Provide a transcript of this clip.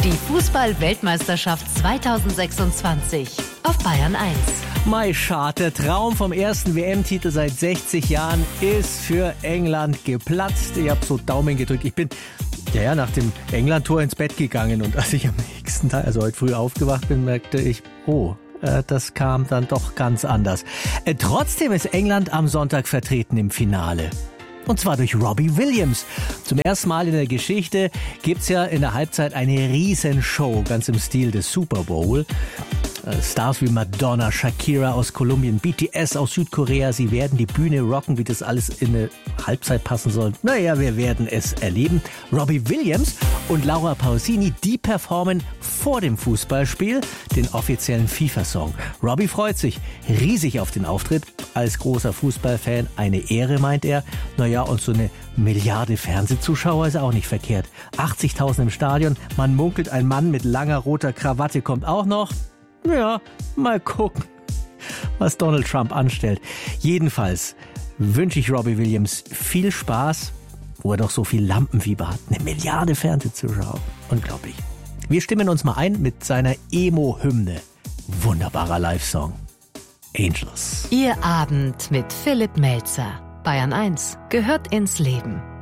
Die Fußball-Weltmeisterschaft 2026 auf Bayern 1. Mai Schad, der Traum vom ersten WM-Titel seit 60 Jahren ist für England geplatzt. Ich habe so Daumen gedrückt. Ich bin nach dem England-Tor ins Bett gegangen und als ich am nächsten Tag, also heute früh aufgewacht bin, merkte ich, das kam dann doch ganz anders. Trotzdem ist England am Sonntag vertreten im Finale. Und zwar durch Robbie Williams. Zum ersten Mal in der Geschichte gibt's ja in der Halbzeit eine Riesenshow, ganz im Stil des Super Bowl. Stars wie Madonna, Shakira aus Kolumbien, BTS aus Südkorea, sie werden die Bühne rocken, wie das alles in eine Halbzeit passen soll. Naja, wir werden es erleben. Robbie Williams und Laura Pausini, die performen vor dem Fußballspiel den offiziellen FIFA-Song. Robbie freut sich riesig auf den Auftritt. Als großer Fußballfan eine Ehre, meint er. Naja, und so eine Milliarde Fernsehzuschauer ist auch nicht verkehrt. 80.000 im Stadion, man munkelt, ein Mann mit langer roter Krawatte kommt auch noch. Ja, mal gucken, was Donald Trump anstellt. Jedenfalls wünsche ich Robbie Williams viel Spaß, wo er doch so viel Lampenfieber hat. Eine Milliarde Fernsehzuschauer. Unglaublich. Wir stimmen uns mal ein mit seiner Emo-Hymne. Wunderbarer Live-Song. Angels. Ihr Abend mit Philipp Melzer. Bayern 1 gehört ins Leben.